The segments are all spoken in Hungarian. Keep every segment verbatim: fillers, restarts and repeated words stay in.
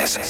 Ez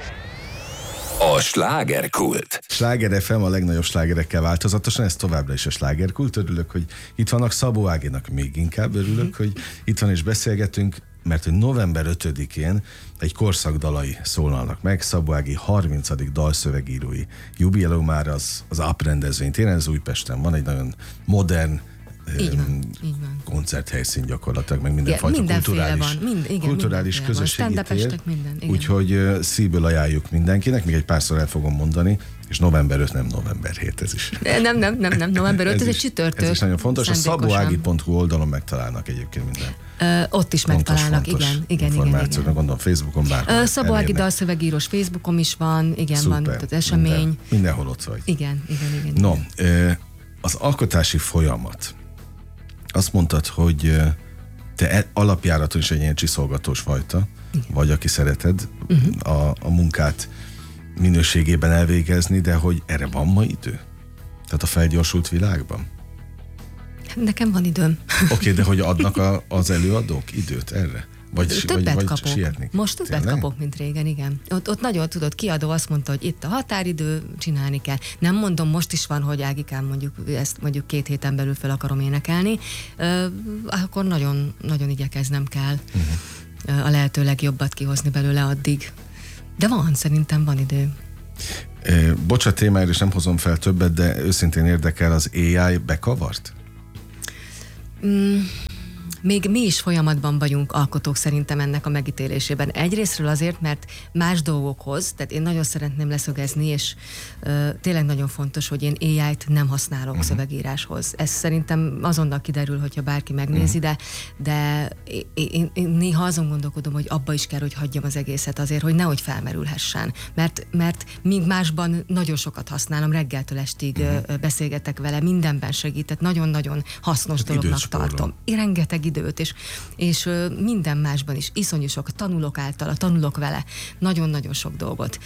a slágerkult. Sláger ef em a legnagyobb slágerekkel változatosan, ez továbbra is a slágerkult. Örülök, hogy itt vannak. Szabó Áginak még inkább örülök, hogy itt van és beszélgetünk, mert hogy november ötödikén egy korszak dalai szólalnak meg. Szabó Ági harmincadik dalszövegírói jubileumára az, az á pé rendezvény téren, ez Újpesten van, egy nagyon modern így van, így van. koncerthelyszín gyakorlatilag, meg mindenfajta igen, kulturális, van. Mind, igen, kulturális közösségi tér. Minden, úgyhogy uh, szívből ajánljuk mindenkinek, még egy párszor el fogom mondani, és november ötödike, nem november hetedike ez is. Nem, nem, nem, nem, november ötödike, ez, ez is, egy csütörtök. Ez is nagyon fontos, a szabóági pont hu oldalon megtalálnak egyébként minden. Uh, ott is fontos, megtalálnak, fontos igen, igen, információt, igen. Gondolom Facebookon bárhol. Uh, Szabó Ági dalszövegírós Facebookon is van, igen, szuper, van az esemény. Minden, mindenhol ott vagy. Igen, igen, igen. No, igen. az alkotási folyamat. Azt mondtad, hogy te alapjáraton is egy ilyen csiszolgatós fajta, igen. vagy aki szereted uh-huh. a, a munkát minőségében elvégezni, de hogy erre van ma idő? Tehát a felgyorsult világban? Nekem van időm. Oké, okay, de hogy adnak a, az előadók időt erre? Vagy, többet vagy, vagy kapok. sietni? Most többet Tényleg? kapok, mint régen, igen. Ott, ott nagyon tudod, kiadó azt mondta, hogy itt a határidő, csinálni kell. Nem mondom, most is van, hogy Ágikám mondjuk ezt mondjuk két héten belül fel akarom énekelni, uh, akkor nagyon, nagyon igyekeznem kell uh-huh. uh, a lehető legjobbat kihozni belőle addig. De van, szerintem van idő. Eh, bocsát, témáért is nem hozom fel többet, de őszintén érdekel, az á i bekavart? Mm. Még mi is folyamatban vagyunk alkotók szerintem ennek a megítélésében. Egyrésztről azért, mert más dolgokhoz, tehát én nagyon szeretném leszögezni, és uh, tényleg nagyon fontos, hogy én á i-t nem használok uh-huh. szövegíráshoz. Ez szerintem azonnal kiderül, hogyha bárki megnézi, uh-huh. de, de én, én, én néha azon gondolkodom, hogy abba is kell, hogy hagyjam az egészet azért, hogy nehogy felmerülhessen. Mert, mert míg másban nagyon sokat használom, reggeltől estig uh-huh. beszélgetek vele, mindenben segített, nagyon-nagyon hasznos hát dolognak tartom. Én rengeteg időt, és, és minden másban is iszonyú sok, tanulok általa, tanulok vele, nagyon-nagyon sok dolgot.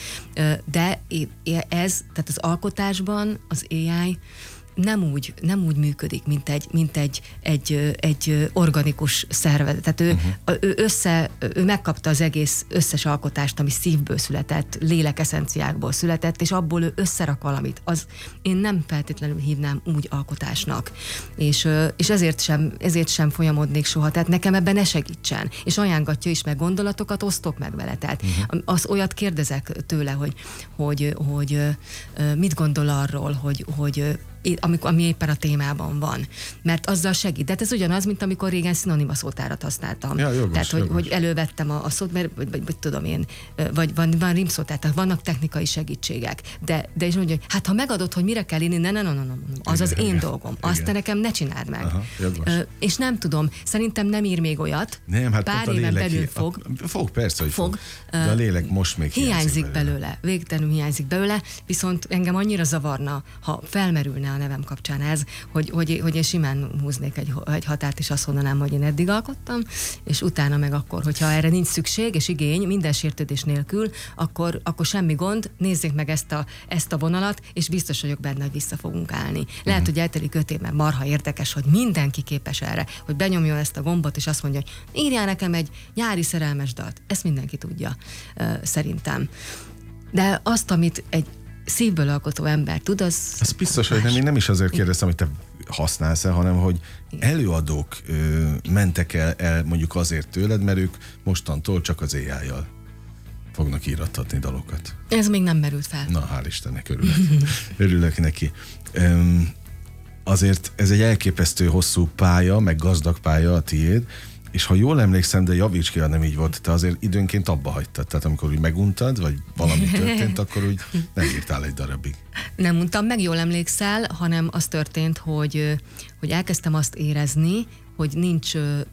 De ez, tehát az alkotásban az á i nem úgy, nem úgy működik, mint egy, mint egy, egy, egy organikus szervezet. Tehát ő, uh-huh. ő, össze, ő megkapta az egész összes alkotást, ami szívből született, lélekeszenciákból született, és abból ő összerak valamit. Az én nem feltétlenül hívnám úgy alkotásnak. És, és ezért, sem, ezért sem folyamodnék soha. Tehát nekem ebben ne segítsen. És ajánlatja is, meg gondolatokat osztok meg vele. Tehát uh-huh. az olyat kérdezek tőle, hogy, hogy, hogy mit gondol arról, hogy, hogy amikor, ami éppen a témában van. Mert azzal segít. De ez ugyanaz, mint amikor régen szinonima szótárat használtam. Ja, jogos, tehát, hogy, jogos. hogy elővettem a, a szót, mert vagy, vagy, vagy tudom én, vagy van, van rímszótár, tehát vannak technikai segítségek. De, de is mondja, hogy hát ha megadod, hogy mire kell írni, ne, ne, ne, ne, ne, az igen, az én igen, dolgom. Igen. Azt te nekem ne csináld meg. Aha, uh, és nem tudom, szerintem nem ír még olyat. Nem, hát pár éven belül fog. A, fog, persze, hogy fog. fog. Uh, de a lélek most még hiányzik, hiányzik belőle. belőle. Végtelenül hiányzik belőle, viszont engem annyira zavarna, ha felmerülne a nevem kapcsán ez, hogy, hogy, hogy én simán húznék egy, egy határt, és azt mondanám, hogy én eddig alkottam, és utána meg akkor, hogyha erre nincs szükség és igény, minden sértődés nélkül, akkor, akkor semmi gond, nézzék meg ezt a, ezt a vonalat, és biztos vagyok benne, hogy vissza fogunk állni. Lehet, uh-huh. hogy eltelik öt év, mert marha érdekes, hogy mindenki képes erre, hogy benyomjon ezt a gombot, és azt mondja, hogy írjál nekem egy nyári szerelmes dalt. Ezt mindenki tudja, szerintem. De azt, amit egy szívből alkotó ember tud, az... Ez biztos, hogy nem, én nem is azért kérdeztem, hogy te használsz-e, hanem hogy előadók ö, mentek el, el mondjuk azért tőled, mert ők mostantól csak az á i-jal fognak írattatni dalokat. Ez még nem merült fel. Na, hál' Istennek, örülök. örülök neki. Öm, azért ez egy elképesztő hosszú pálya, meg gazdag pálya a tiéd, és ha jól emlékszem, de javíts ki, ha nem így volt, te azért időnként abba hagytad. Tehát amikor úgy meguntad, vagy valami történt, akkor úgy nem írtál egy darabig. Nem untam meg, jól emlékszel, hanem az történt, hogy, hogy elkezdtem azt érezni, hogy nincs...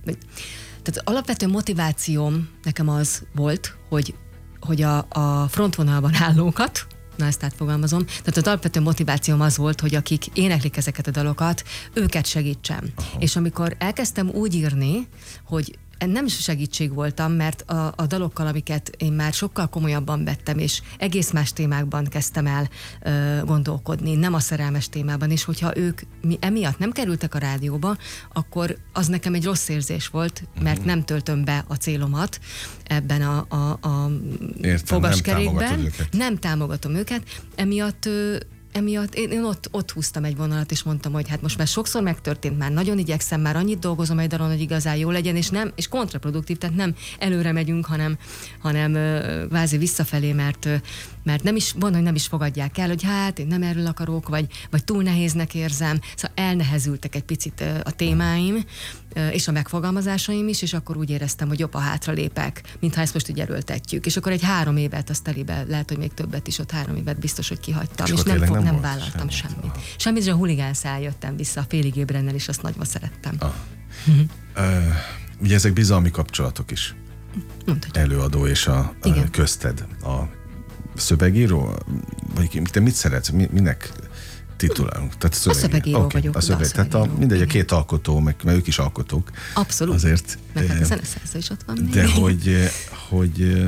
Tehát alapvető motivációm nekem az volt, hogy, hogy a, a frontvonalban állókat, na ezt átfogalmazom, tehát az alapvető motivációm az volt, hogy akik éneklik ezeket a dalokat, őket segítsem. Aha. És amikor elkezdtem úgy írni, hogy nem segítség voltam, mert a, a dalokkal, amiket én már sokkal komolyabban vettem, és egész más témákban kezdtem el ö, gondolkodni, nem a szerelmes témában, és hogyha ők mi, emiatt nem kerültek a rádióba, akkor az nekem egy rossz érzés volt, mert nem töltöm be a célomat ebben a, a, a Értem, fogaskerékben. Nem, őket. nem támogatom őket, emiatt ö, Emiatt én, én ott, ott húztam egy vonalat, és mondtam, hogy hát most már sokszor megtörtént, már nagyon igyekszem, már annyit dolgozom egy dalon, hogy igazán jó legyen, és nem, és kontraproduktív, tehát nem előre megyünk, hanem, hanem vázi visszafelé, mert, mert nem is, van, hogy nem is fogadják el, hogy hát én nem erről akarok, vagy, vagy túl nehéznek érzem. Szóval elnehezültek egy picit a témáim, és a megfogalmazásaim is, és akkor úgy éreztem, hogy jobb, a hátra lépek, mintha ezt most így erőltetjük. És akkor egy három évet, azt telibe, lehet, hogy még többet is, ott három évet biztos, hogy kihagytam, és, és nem, fog, nem, nem vállaltam semmi. semmit. Aha. Semmit, és a huligán száll jöttem vissza a Félig ébrennel, és azt nagyban szerettem. Ah. Uh-huh. Uh, ugye ezek bizalmi kapcsolatok is. Mondhatjuk. Előadó és a, a közted. A szövegíró? Vagy te mit szeretsz? Minek titulálunk? Tehát szövegíró. A szövegíró okay. vagyok. A szöveg, a tehát a, mindegy, a két alkotó, meg, mert ők is alkotók. Abszolút. Azért. Meg hát a zeneszerző is ott van még. De hogy, hogy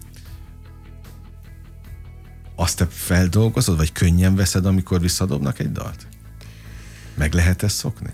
azt te feldolgozod, vagy könnyen veszed, amikor visszadobnak egy dalt? Meg lehet ezt szokni?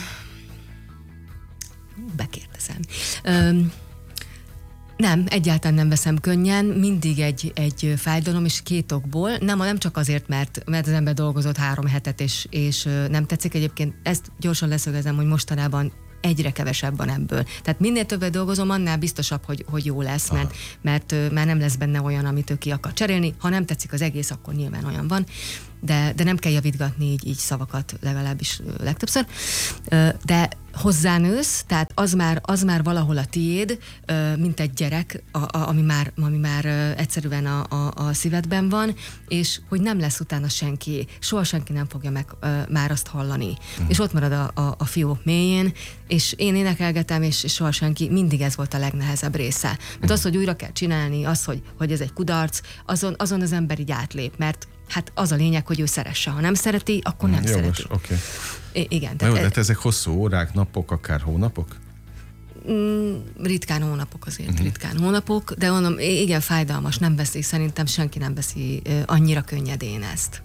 Bekérdezem. Öm, Nem, egyáltalán nem veszem könnyen, mindig egy, egy fájdalom, és két okból. Nem, nem csak azért, mert, mert az ember dolgozott három hetet, és, és nem tetszik. Egyébként ezt gyorsan leszögezem, hogy mostanában egyre kevesebb van ebből. Tehát minél többet dolgozom, annál biztosabb, hogy, hogy jó lesz, mert, mert már nem lesz benne olyan, amit ő ki akar cserélni. Ha nem tetszik az egész, akkor nyilván olyan van. De, de nem kell javítgatni így, így szavakat, legalábbis legtöbbször. De hozzánősz, tehát az már, az már valahol a tiéd, mint egy gyerek, a, a, ami, már, ami már egyszerűen a, a, a szívedben van, és hogy nem lesz utána senki, soha senki nem fogja meg már azt hallani. Mm. És ott marad a, a, a fiók mélyén, és én énekelgetem, és, és soha senki, mindig ez volt a legnehezebb része. Mert az, hogy újra kell csinálni, az, hogy, hogy ez egy kudarc, azon, azon az ember így átlép, mert hát az a lényeg, hogy ő szeresse. Ha nem szereti, akkor nem Jogos, szereti. Okay. I- igen. Tehát, jó, de ezek hosszú órák, napok, akár hónapok? Mm, ritkán hónapok azért, uh-huh. ritkán hónapok, de mondom, igen, fájdalmas, nem veszi, szerintem senki nem veszi annyira könnyedén ezt.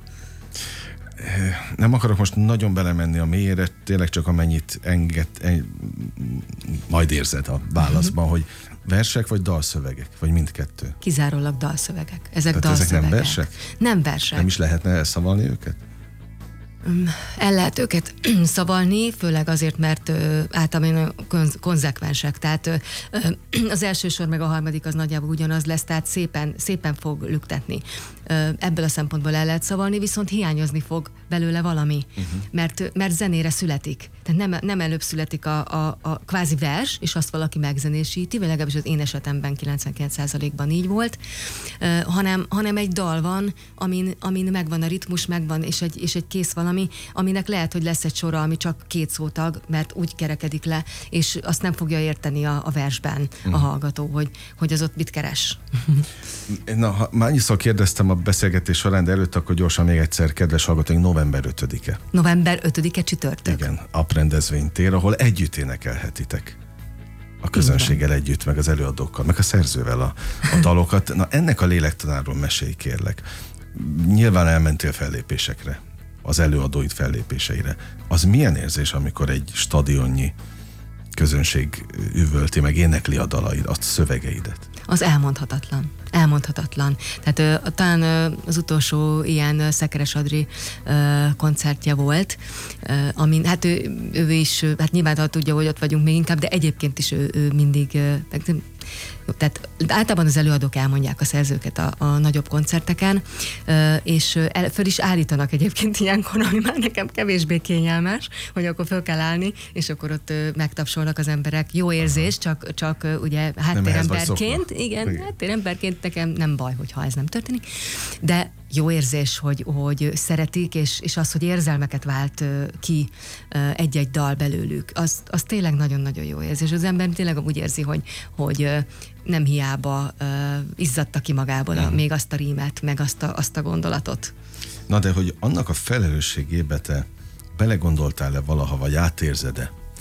Nem akarok most nagyon belemenni a mélyére, tényleg csak amennyit enged, en, majd érzed a válaszban, uh-huh. hogy versek vagy dalszövegek, vagy mindkettő? Kizárólag dalszövegek. Ezek Tehát dalszövegek. ezek nem versek? Nem versek. Nem is lehetne elszavalni őket? El lehet őket szavalni, főleg azért, mert ö, általában konz- konzekvensek. Tehát ö, az első sor meg a harmadik az nagyjából ugyanaz lesz, tehát szépen, szépen fog lüktetni. Ö, ebből a szempontból el lehet szavalni, viszont hiányozni fog belőle valami, uh-huh. mert, mert zenére születik. Tehát nem, nem előbb születik a, a, a kvázi vers, és azt valaki megzenésíti, vagy legalábbis az én esetemben kilencvenkilenc százalékban így volt, ö, hanem, hanem egy dal van, amin, amin megvan a ritmus, megvan, és egy, és egy kész valami, aminek lehet, hogy lesz egy sora, ami csak két szótag, mert úgy kerekedik le, és azt nem fogja érteni a, a versben uh-huh. a hallgató, hogy, hogy az ott mit keres. Na, ha, már annyiszor kérdeztem a beszélgetés során, de előtt akkor gyorsan még egyszer, kedves hallgatóink, november ötödike. november ötödike csütörtök. Igen, a rendezvénytér, ahol együtt énekelhetitek. A közönséggel együtt, meg az előadókkal, meg a szerzővel a, a dalokat. Na, ennek a lélektanáról mesélj, kérlek. Nyilván elmentél fellépésekre, az előadóid fellépéseire. Az milyen érzés, amikor egy stadionnyi közönség üvölti, meg énekli a dalaid, a szövegeidet? Az elmondhatatlan. Elmondhatatlan. Tehát ö, talán ö, az utolsó ilyen ö, Szekeres Adri ö, koncertje volt, ö, amin, hát ő, ő is, hát nyilván tudja, hogy ott vagyunk még inkább, de egyébként is ő, ő mindig, ö, tehát általában az előadók elmondják a szerzőket a, a nagyobb koncerteken, és el, föl is állítanak egyébként ilyenkor, ami már nekem kevésbé kényelmes, hogy akkor föl kell állni, és akkor ott megtapsolnak az emberek. Jó érzés, csak, csak ugye háttéremberként, igen, igen, háttéremberként nekem nem baj, hogyha ez nem történik, de jó érzés, hogy, hogy szeretik, és, és az, hogy érzelmeket vált ki egy-egy dal belőlük, az, az tényleg nagyon-nagyon jó érzés. Az ember tényleg úgy érzi, hogy, hogy nem hiába uh, izzadta ki magából a, még azt a rímet, meg azt a, azt a gondolatot. Na de hogy annak a felelősségébe te belegondoltál-e valaha, vagy átérzed-e,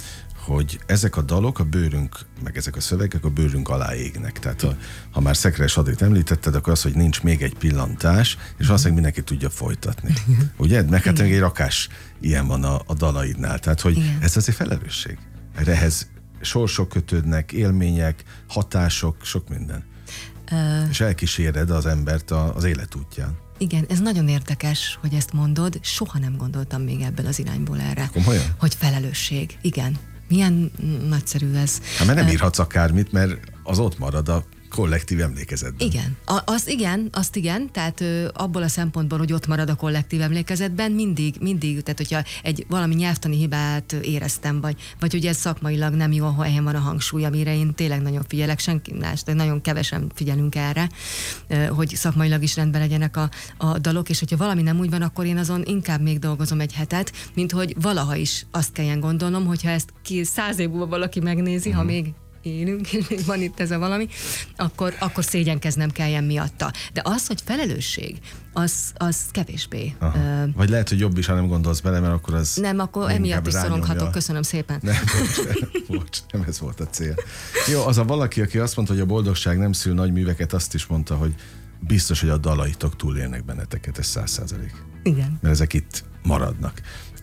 hogy ezek a dalok a bőrünk, meg ezek a szövegek a bőrünk alá égnek. Tehát a, ha már Szekeres Adrit említetted, akkor az, hogy nincs még egy pillantás, és valószínűleg mindenki tudja folytatni. Ugye? Meg hát egy rakás ilyen van a, a dalaidnál. Tehát, hogy igen. Ez azért felelősség. Mert ehhez sorsok kötődnek, élmények, hatások, sok minden. Uh, és elkíséred az embert a, az életútján. Igen, ez nagyon érdekes, hogy ezt mondod. Soha nem gondoltam még ebből az irányból erre. Komolyan? Hogy felelősség. Igen. Milyen nagyszerű ez. Hát mert nem írhatsz akármit, mert az ott marad a kollektív emlékezetben. Igen. A, az igen, azt igen, tehát ö, abból a szempontból, hogy ott marad a kollektív emlékezetben, mindig, mindig, tehát hogyha egy valami nyelvtani hibát éreztem, vagy, vagy hogy ez szakmailag nem jó, ahol helyen van a hangsúly, amire én tényleg nagyon figyelek, senki más, de nagyon kevesen figyelünk erre, ö, hogy szakmailag is rendben legyenek a, a dalok, és hogyha valami nem úgy van, akkor én azon inkább még dolgozom egy hetet, mint hogy valaha is azt kelljen gondolnom, hogyha ezt ki száz év múlva valaki megnézi, mm. ha még élünk, és még van itt ez a valami, akkor, akkor szégyenkeznem kelljen miatta. De az, hogy felelősség, az, az kevésbé. Uh, Vagy lehet, hogy jobb is, ha nem gondolsz bele, mert akkor az... Nem, akkor emiatt is szoronghatok. Köszönöm szépen. Nem, bocs, bocs, nem ez volt a cél. Jó, az a valaki, aki azt mondta, hogy a boldogság nem szül nagy műveket, azt is mondta, hogy biztos, hogy a dalaitok túlélnek benneteket, ez száz százalék. Igen. Mert ezek itt maradnak.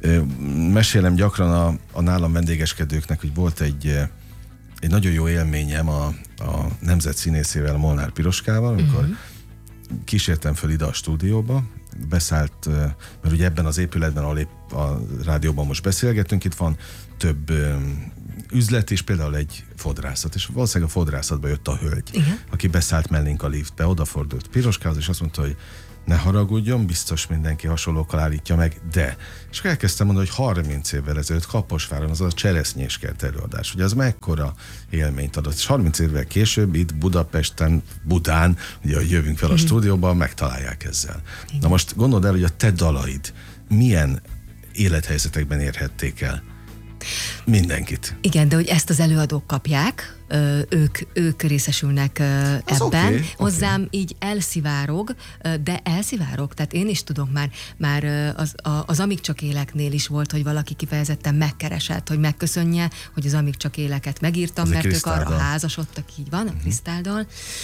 Mesélem gyakran a, a nálam vendégeskedőknek, hogy volt egy egy nagyon jó élményem a, a nemzet színészével, a Molnár Piroskával, amikor uh-huh. kísértem föl ide a stúdióba, beszállt, mert ugye ebben az épületben, ahol épp a rádióban most beszélgetünk, itt van több üzlet is, például egy fodrászat, és valószínűleg a fodrászatba jött a hölgy, uh-huh. aki beszállt mellénk a liftbe, odafordult Piroskához, és azt mondta, hogy ne haragudjon, biztos mindenki hasonlókkal állítja meg, de. És akkor elkezdtem mondani, hogy harminc évvel ezelőtt Kaposváron az a cseresznyéskert előadás. Ugye az mekkora élményt adott. És harminc évvel később itt Budapesten, Budán, ugye, hogy jövünk fel a mm-hmm. stúdióban, megtalálják ezzel. Igen. Na most gondold el, hogy a te dalaid milyen élethelyzetekben érhették el mindenkit. Igen, de hogy ezt az előadók kapják, ők, ők részesülnek ebben. Okay, Hozzám okay. így elszivárog, de elszivárog, tehát én is tudok már, már az, az Amíg csak éleknél is volt, hogy valaki kifejezetten megkeresett, hogy megköszönje, hogy az Amíg csak éleket megírtam, az mert ők arra házasodtak, így van, a uh-huh. Krisztáldal,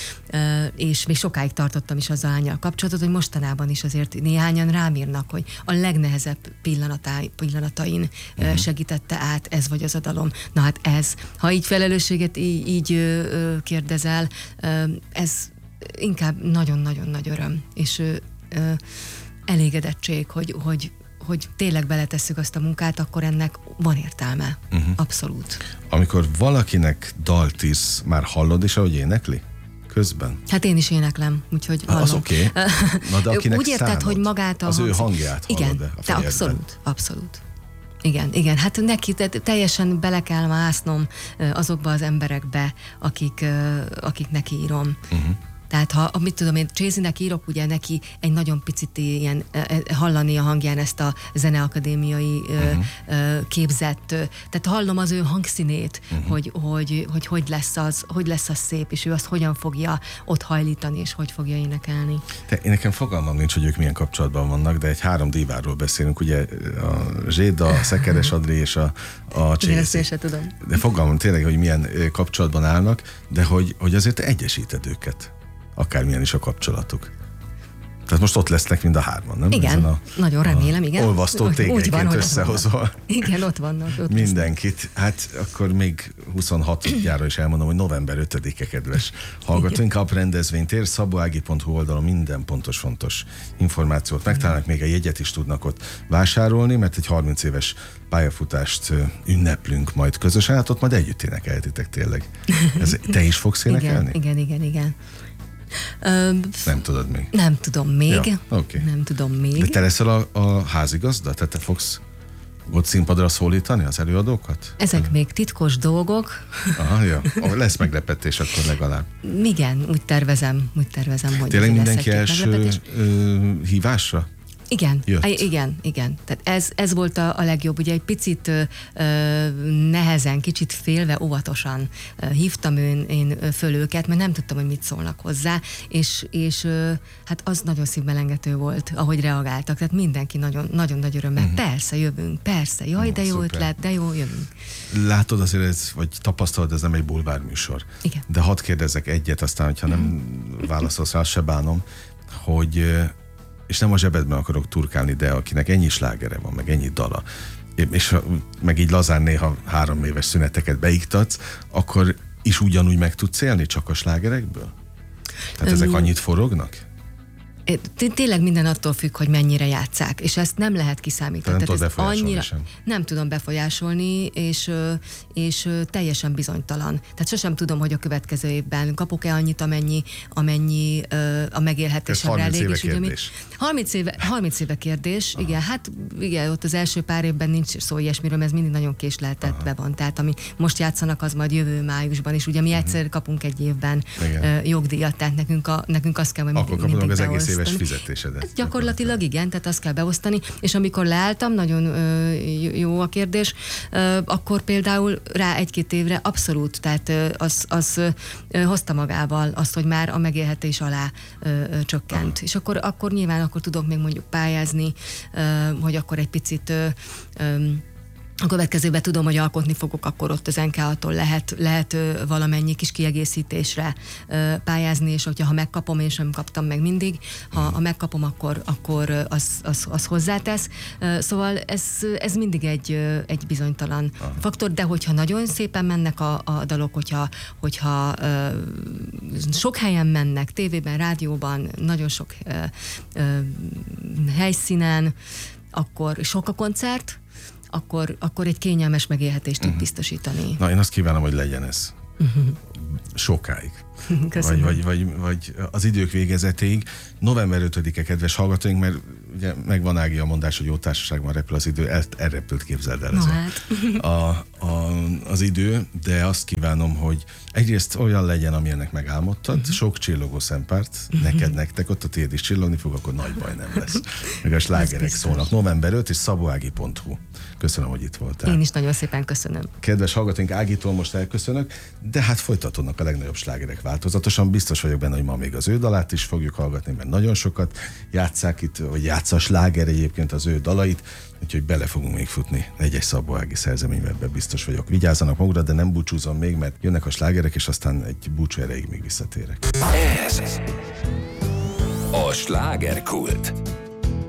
és még sokáig tartottam is azzal a kapcsolatot, hogy mostanában is azért néhányan rám írnak, hogy a legnehezebb pillanatain uh-huh. segítette át ez vagy az a dalom. Na hát ez, ha így felelősséget így így ö, kérdezel, ö, ez inkább nagyon-nagyon nagy öröm, és ö, ö, elégedettség, hogy, hogy, hogy tényleg beletesszük azt a munkát, akkor ennek van értelme. Uh-huh. Abszolút. Amikor valakinek dalt írsz, már hallod is, ahogy énekli? Közben? Hát én is éneklem, úgyhogy hallom. Az oké. Okay. Úgy érted, hogy magát a az hang... ő hangját hallod. Igen, te abszolút, abszolút. Igen, igen, hát neki teljesen bele kell másznom azokba az emberekbe, akik, akik neki írom. Uh-huh. Tehát ha, mit tudom én, Csézinek írok, ugye neki egy nagyon picit ilyen hallani a hangján ezt a zeneakadémiai uh-huh. képzett, tehát hallom az ő hangszínét, uh-huh. hogy, hogy, hogy hogy lesz az, hogy lesz az szép, és ő azt hogyan fogja ott hajlítani, és hogy fogja énekelni. Te, én nekem fogalmam nincs, hogy ők milyen kapcsolatban vannak, de egy három diváról beszélünk, ugye a Zséda, a Szekeres Adri és a, a Csézi. Igen, ezt én sem tudom. De fogalmam tényleg, hogy milyen kapcsolatban állnak, de hogy, hogy azért egyesíted őket. Akármilyen is a kapcsolatuk. Tehát most ott lesznek mind a hárman, nem? Igen, a, nagyon remélem, igen. Olvasztó tégelyként összehozva. Igen, ott vannak. Ott mindenkit. Hát akkor még huszonhatodjára is elmondom, hogy november ötödike, kedves hallgatóink, Kap rendezvénytér, szabóági pont hu oldalon minden pontos, fontos információt megtalálnak, még a jegyet is tudnak ott vásárolni, mert egy harminc éves pályafutást ünneplünk majd közösen, hát ott majd együtt énekelhetitek tényleg. Ez, te is fogsz énekelni? Igen, igen, igen, igen. Ö, nem tudod még? Nem tudom még. Ja, okay. Nem tudom még. De te leszel a, a házigazda? Tehát te fogsz ott színpadra szólítani az előadókat? Ezek Te... még titkos dolgok. Aha, ja. Lesz meglepetés akkor legalább. Igen, úgy tervezem, úgy tervezem, hogy tényleg mindenki első ö, hívásra? Igen, Jött. I- igen, igen. Tehát ez, ez volt a, a legjobb. Ugye egy picit ö, nehezen, kicsit félve, óvatosan ö, hívtam én, én föl őket, mert nem tudtam, hogy mit szólnak hozzá, és, és ö, hát az nagyon szívmelengető volt, ahogy reagáltak. Tehát mindenki nagyon, nagyon nagy örömmel. Uh-huh. Persze, jövünk, persze, jaj, de jó szuper. ötlet, de jó, jövünk. Látod azért, ez, vagy tapasztalod, ez nem egy bulvárműsor. Igen. De hadd kérdezzek egyet, aztán, hogyha nem válaszolsz rá, se bánom, hogy, és nem a zsebedben akarok turkálni, de akinek ennyi slágere van, meg ennyi dala, és meg így lazán néha három éves szüneteket beiktatsz, akkor is ugyanúgy meg tudsz élni csak a slágerekből? Tehát ezek annyit forognak? Té- Tényleg minden attól függ, hogy mennyire játsszák, és ezt nem lehet kiszámítani. Nem tudod Tehát ez befolyásolni sem. Nem tudom befolyásolni, és, és teljesen bizonytalan. Tehát sosem tudom, hogy a következő évben kapok-e annyit, amennyi, amennyi a megélhetésemre elég. harminc éve kérdés. harminc éve, harminc éve kérdés, aha. Igen, hát igen, ott az első pár évben nincs szó ilyesmiről, ez mindig nagyon késleltetve van. Tehát ami most játszanak, az majd jövő májusban, és ugye mi egyszer kapunk egy évben igen. jogdíjat, tehát nekünk, a, nekünk azt kell, hogy akkor mindig, mindig az egész éves fizetésedet. Ez gyakorlatilag igen, tehát azt kell beosztani, és amikor leálltam, nagyon ö, jó a kérdés, ö, akkor például rá egy-két évre abszolút, tehát ö, az, az ö, hozta magával azt, hogy már a megélhetés alá ö, ö, csökkent. Aha. És akkor, akkor nyilván akkor tudok még mondjuk pályázni, ö, hogy akkor egy picit ö, ö, a következőben tudom, hogy alkotni fogok, akkor ott az en ká á-tól lehet, lehet ö, valamennyi kis kiegészítésre ö, pályázni, és hogyha ha megkapom, én sem kaptam meg mindig, ha, ha megkapom, akkor, akkor az, az, az hozzátesz. Ö, szóval ez, ez mindig egy, ö, egy bizonytalan Aha. faktor, de hogyha nagyon szépen mennek a, a dalok, hogyha, hogyha ö, sok helyen mennek, tévében, rádióban, nagyon sok ö, ö, helyszínen, akkor sok a koncert, Akkor, akkor egy kényelmes megélhetést tud uh-huh. biztosítani. Na, én azt kívánom, hogy legyen ez. Uh-huh. Sokáig. Vagy, vagy, vagy, vagy az idők végezetéig. november ötödike, kedves hallgatóink, mert ugye megvan Ági a mondás, hogy jó társaságban repül az idő, el, elrepült, képzeld el. No, hát. a, a, az idő, de azt kívánom, hogy egyrészt olyan legyen, amilyennek megálmodtad, uh-huh. sok csillogó szempárt, uh-huh. neked, nektek, ott a tiéd is csillogni fog, akkor nagy baj nem lesz. Meg a slágerek szólnak. november ötödike és szabóági pont hu. Köszönöm, hogy itt voltál. Én is nagyon szépen köszönöm. Kedves hallgatóink, Ágitól most elköszönök, de hát folytatódnak a legnagyobb slágerek változatosan. Biztos vagyok benne, hogy ma még az ő dalát is fogjuk hallgatni, mert nagyon sokat játsszák itt, vagy játsza a sláger egyébként az ő dalait, úgyhogy bele fogunk még futni egy-egy Szabó Ági szerzeménybe, ebben biztos vagyok. Vigyázzanak magukra, de nem búcsúzom még, mert jönnek a slágerek, és aztán egy búcsú erejéig még visszatérek. Ez a slágerkult.